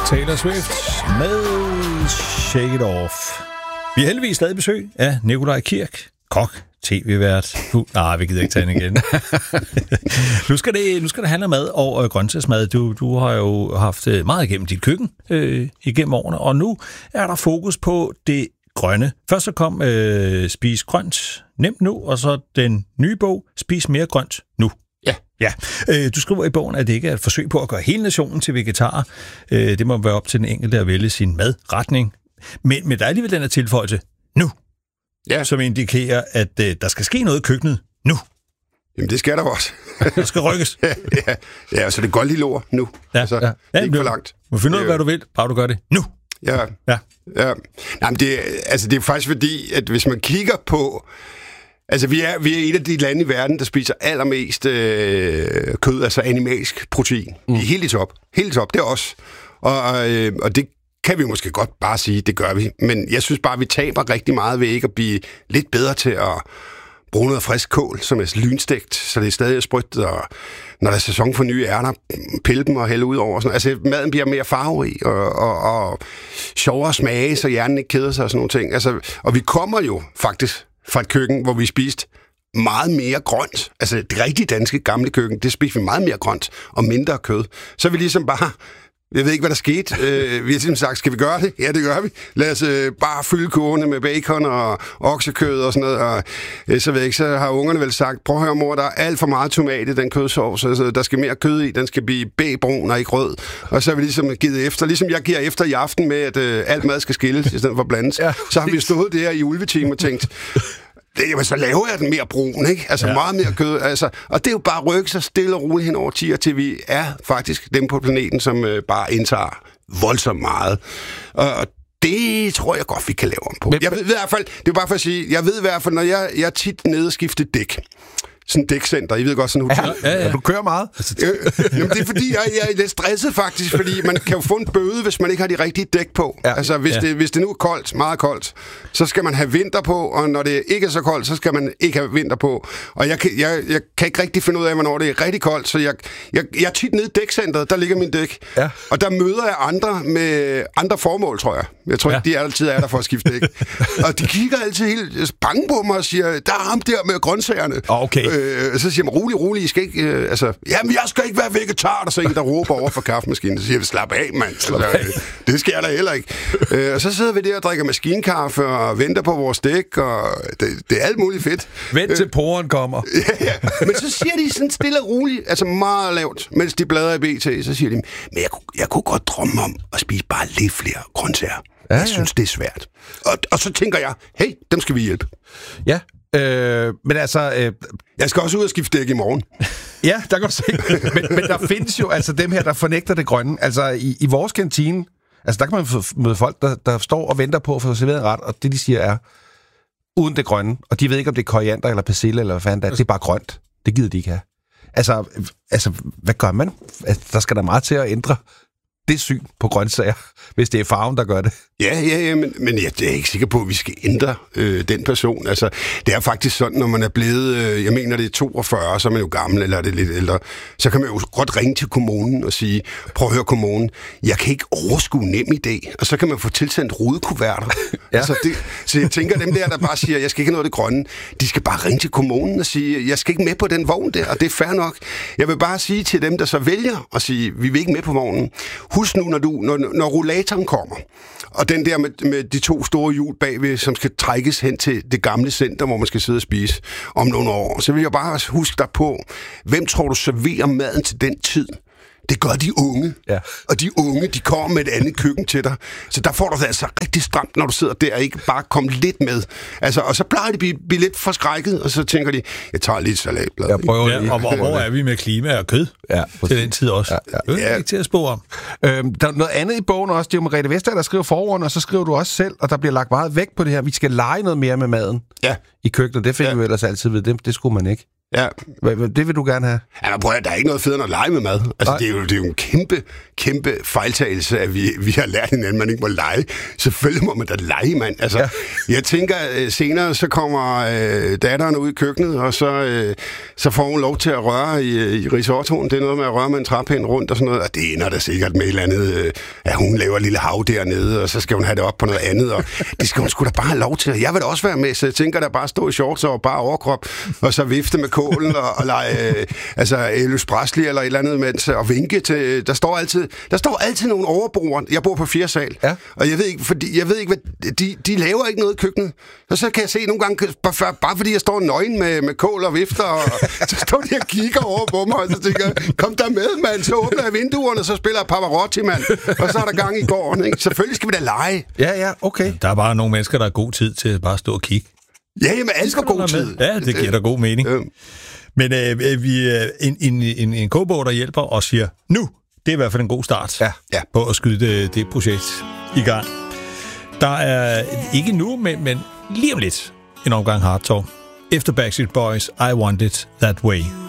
Taylor Swift med Shake It Off. Vi har heldigvis stadig besøg af Nikolaj Kirk, kok, tv-vært. Vi gider ikke tage den igen. nu skal det handle om mad og grøntsagsmad. Du har jo haft meget igennem dit køkken igennem årene, og nu er der fokus på det grønne. Først så kom Spis grønt nemt nu, og så den nye bog, Spis mere grønt nu. Ja. Du skriver i bogen, at det ikke er et forsøg på at gøre hele nationen til vegetarer. Det må være op til den enkelte at vælge sin madretning. Men der er alligevel den her tilføjelse nu, som indikerer, at der skal ske noget i køkkenet nu. Jamen, det skal der også. Der skal rykkes. Ja, så det er godt lille ord nu. Altså, det er ikke for langt. Du må finde ud af, hvad du vil, bare du gør det nu. Ja. Jamen, det er faktisk fordi, at hvis man kigger på... Altså, vi er et af de lande i verden, der spiser allermest kød, altså animalsk protein. Vi er helt i top. Helt i top, det er os. Og det kan vi måske godt bare sige, det gør vi. Men jeg synes bare, vi taber rigtig meget ved ikke at blive lidt bedre til at bruge noget frisk kål, som er lynstegt, så det er stadig sprødt, og når der er sæson for nye ærter, pille dem og hælde ud over. Sådan. Altså, maden bliver mere farverig og sjovere smage, så hjernen ikke keder sig og sådan nogle ting. Altså, og vi kommer jo faktisk fra et køkken, hvor vi spiste meget mere grønt. Altså, det rigtige danske gamle køkken, det spiste vi meget mere grønt og mindre kød. Så er vi ligesom bare... Jeg ved ikke, hvad der skete. Vi har simpelthen sagt, skal vi gøre det? Ja, det gør vi. Lad os bare fylde kurvene med bacon og oksekød og sådan noget. Og så ved jeg ikke, så har ungerne vel sagt, prøv at høre, mor, der er alt for meget tomat i den kødsovs. Altså, der skal mere kød i. Den skal blive bægbrun og ikke rød. Og så har vi ligesom givet efter. Ligesom jeg giver efter i aften med, at alt mad skal skilles i stedet for blandes. Ja. Så har vi stået der i ulvetime og tænkt... så laver jeg den mere brun, ikke? Altså meget mere kød. Altså, og det er jo bare at rykke sig stille og roligt hen over 10 år, til vi er faktisk dem på planeten, som bare indtager voldsomt meget. Og det tror jeg godt, vi kan lave om på. Jeg ved i hvert fald, det er bare for at sige, jeg ved i hvert fald, når jeg er tit nede og skifter dæk, sådan et dækcenter. I ved godt, sådan en hotel. Ja. Du kører meget. Jamen, det er fordi, jeg er lidt stresset faktisk, fordi man kan jo få en bøde, hvis man ikke har de rigtige dæk på. Ja. Altså, hvis det nu er koldt, meget koldt, så skal man have vinter på, og når det ikke er så koldt, så skal man ikke have vinter på. Og jeg kan ikke rigtig finde ud af, hvornår det er rigtig koldt, så jeg er tit nede i dækcenteret, der ligger min dæk. Ja. Og der møder jeg andre med andre formål, tror jeg. Jeg tror ikke, de altid er der for at skifte dæk. Og de kigger altid helt bange på mig og siger, der er ham der med grøntsagerne. Okay. Så siger man, rolig, I skal ikke... jamen, jeg skal ikke være vegetar, der så en, der råber over for kaffemaskinen. Så siger vi, slap af, mand. Det skal jeg da heller ikke. Og så sidder vi der og drikker maskinkaffe og venter på vores dæk, og det er alt muligt fedt. Vent til poren kommer. Ja. Men så siger de sådan stille og roligt, altså meget lavt, mens de bladrer i BT, så siger de, men jeg kunne godt drømme om at spise bare lidt flere grøntsager. Ja, jeg synes, det er svært. Og så tænker jeg, hey, dem skal vi hjælpe. Ja. Men altså... Jeg skal også ud og skifte dæk i morgen. Ja, der kan du se. Men der findes jo altså dem her, der fornægter det grønne. Altså i vores kantine, altså der kan man møde folk, der står og venter på at få serveret en ret, og det de siger er, uden det grønne, og de ved ikke, om det er koriander eller persille eller hvad fanden det er bare grønt. Det gider de ikke have. Altså hvad gør man? Altså, der skal der meget til at ændre det syn på grøntsager, hvis det er farven, der gør det. Ja, men jeg er ikke sikker på, at vi skal ændre den person. Altså, det er faktisk sådan, når man er blevet, jeg mener, det er 42, så er man jo gammel, eller er det lidt ældre, så kan man jo godt ringe til kommunen og sige, prøv at høre kommunen, jeg kan ikke overskue NemID, og så kan man få tilsendt rudekuverter. Ja. Så jeg tænker, dem der bare siger, jeg skal ikke have noget af det grønne, de skal bare ringe til kommunen og sige, jeg skal ikke med på den vogn der, og det er fair nok. Jeg vil bare sige til dem, der så vælger at sige, vi vil ikke med på vognen, husk nu, når rollatoren kommer, og den der med de 2 store hjul bagved, som skal trækkes hen til det gamle center, hvor man skal sidde og spise om nogle år, så vil jeg bare huske dig på, hvem tror du serverer maden til den tid? Det gør de unge. Ja. Og de unge, de kommer med et andet køkken til dig. Så der får du det altså rigtig stramt, når du sidder der og ikke bare kommer lidt med. Altså, og så plejer de at blive lidt forskrækket, og så tænker de, jeg tager lidt salatblad. Jeg prøver lige. Og hvor er vi med klima og kød? Ja, til den tid også. Ja. Det er ikke til at spå om. Der er noget andet i bogen også. Det er jo Margrethe Vestager, der skriver forordene, og så skriver du også selv, og der bliver lagt meget vægt på det her. Vi skal lege noget mere med maden i køkkenet. Det fik vi ellers altid ved. Det skulle man ikke. Ja. Det vil du gerne have? Ja, prøv at, der er ikke noget federe end at lege med mad. Altså, det er jo en kæmpe fejltagelse, at vi har lært hinanden, man ikke må lege. Selvfølgelig må man da lege, mand. Altså, ja. Jeg tænker, senere så kommer datteren ud i køkkenet, og så får hun lov til at røre i risottoen. Det er noget med at røre med en træpind rundt og sådan noget, og det ender da sikkert med et eller andet, at hun laver et lille hav dernede, og så skal hun have det op på noget andet, og det skal hun sgu da bare have lov til. Jeg vil da også være med, så jeg tænker da bare stå i shorts og bare overkrop, og så vifte med kålen og lege Elvis Presley eller et eller andet mens, og vinke til. Der står altid nogle overboer. Jeg bor på 4. sal, og jeg ved ikke, hvad de laver ikke noget i køkkenet. Og så kan jeg se nogle gange, bare fordi jeg står nøgen med kål og vifter, og så står de og kigger over på mig, og så tænker jeg, kom der med, mand, så åbner jeg vinduerne, så spiller jeg Pavarotti, mand, og så er der gang i gården, ikke? Selvfølgelig skal vi da lege. Ja, okay. Der er bare nogle mennesker, der har god tid til at bare stå og kigge. Ja, jamen, alt for god tid. Ja, det giver da god mening. Men vi en kogebog, der hjælper og siger, nu, det er i hvert fald en god start på at skyde det projekt i gang. Der er ikke nu, men lige om lidt en omgang Hard Talk. Efter Backstreet Boys, I Want It That Way.